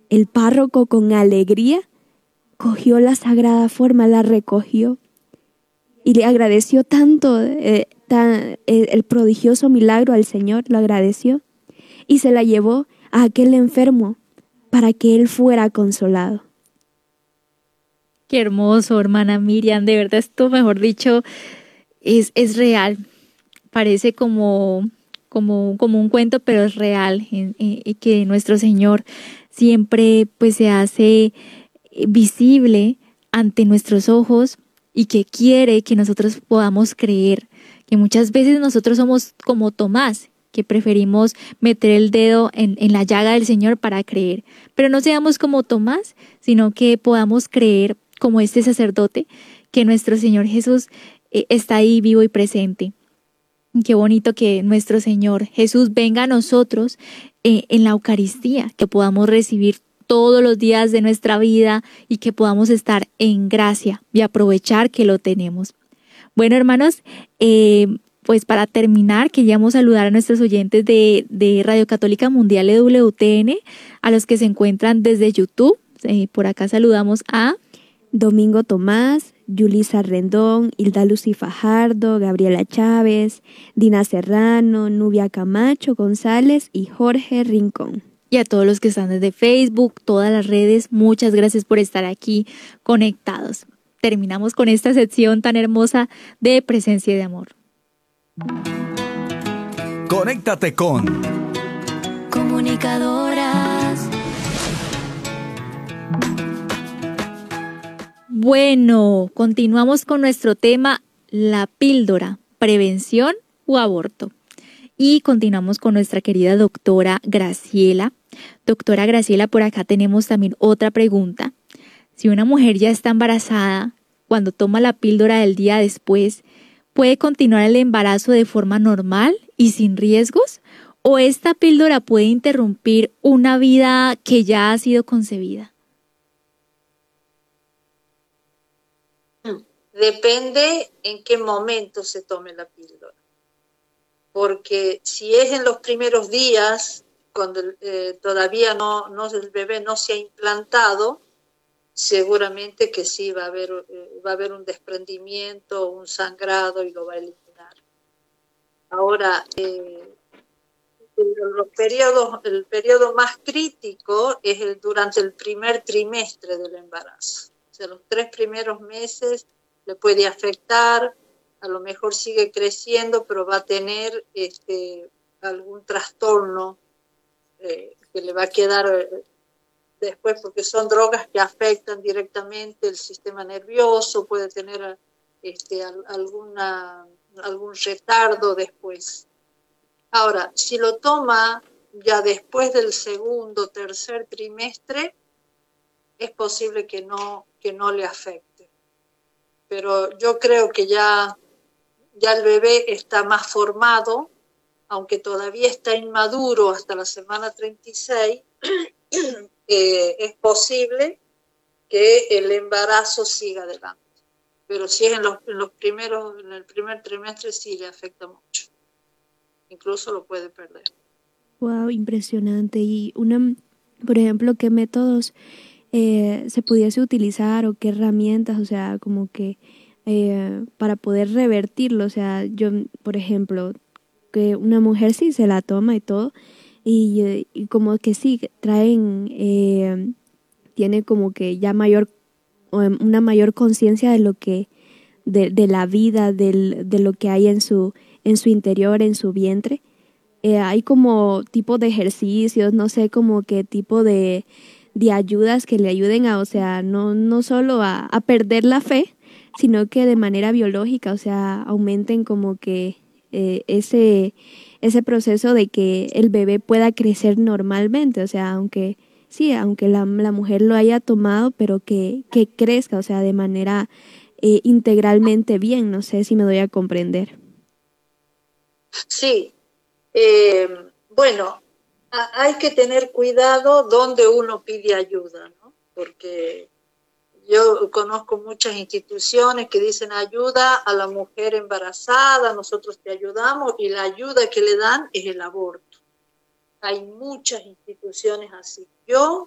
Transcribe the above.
el párroco con alegría cogió la sagrada forma, la recogió y le agradeció tanto el prodigioso milagro al Señor, lo agradeció y se la llevó a aquel enfermo para que él fuera consolado. Qué hermoso, hermana Miriam, de verdad esto, mejor dicho, es real. Parece como un cuento, pero es real, y que nuestro Señor siempre pues se hace visible ante nuestros ojos y que quiere que nosotros podamos creer, que muchas veces nosotros somos como Tomás, que preferimos meter el dedo en la llaga del Señor para creer, pero no seamos como Tomás, sino que podamos creer como este sacerdote, que nuestro Señor Jesús está ahí vivo y presente. Qué bonito que nuestro Señor Jesús venga a nosotros en la Eucaristía, que podamos recibir todos los días de nuestra vida y que podamos estar en gracia y aprovechar que lo tenemos. Bueno, hermanos, pues para terminar, queríamos saludar a nuestros oyentes de Radio Católica Mundial EWTN, a los que se encuentran desde YouTube. Por acá saludamos a Domingo Tomás, Yulisa Rendón, Hilda Lucy Fajardo, Gabriela Chávez, Dina Serrano, Nubia Camacho González y Jorge Rincón. Y a todos los que están desde Facebook, todas las redes, muchas gracias por estar aquí conectados. Terminamos con esta sección tan hermosa de Presencia de Amor. Conéctate con Comunicadoras. Bueno, continuamos con nuestro tema, la píldora, prevención o aborto. Y continuamos con nuestra querida doctora Graciela. Doctora Graciela, por acá tenemos también otra pregunta. Si una mujer ya está embarazada, cuando toma la píldora del día después, ¿puede continuar el embarazo de forma normal y sin riesgos? ¿O esta píldora puede interrumpir una vida que ya ha sido concebida? Depende en qué momento se tome la píldora. Porque si es en los primeros días, cuando todavía el bebé no se ha implantado, seguramente que sí va a haber un desprendimiento, un sangrado y lo va a eliminar. Ahora, el periodo más crítico es durante el primer trimestre del embarazo. O sea, los 3 primeros meses le puede afectar, a lo mejor sigue creciendo, pero va a tener algún trastorno que le va a quedar después, porque son drogas que afectan directamente el sistema nervioso, puede tener algún retardo después. Ahora, si lo toma ya después del segundo, tercer trimestre, es posible que no le afecte. Pero yo creo que ya el bebé está más formado, aunque todavía está inmaduro hasta la semana 36, es posible que el embarazo siga adelante. Pero si es en el primer trimestre, sí le afecta mucho. Incluso lo puede perder. Wow, impresionante. Y por ejemplo, ¿qué métodos se pudiese utilizar o qué herramientas, o sea, como que para poder revertirlo? O sea, yo, por ejemplo, que una mujer sí se la toma y todo, y como que sí, tiene como que ya una mayor conciencia de lo que, de la vida, de lo que hay en su interior, en su vientre. Hay como tipo de ejercicios, no sé, como qué tipo de ayudas que le ayuden o sea, no solo a perder la fe, sino que de manera biológica, o sea, aumenten como que ese proceso de que el bebé pueda crecer normalmente, o sea, aunque la mujer lo haya tomado, pero que crezca, o sea, de manera integralmente bien, no sé si me doy a comprender. Sí, bueno, hay que tener cuidado donde uno pide ayuda, ¿no? Porque yo conozco muchas instituciones que dicen ayuda a la mujer embarazada, nosotros te ayudamos, y la ayuda que le dan es el aborto. Hay muchas instituciones así. Yo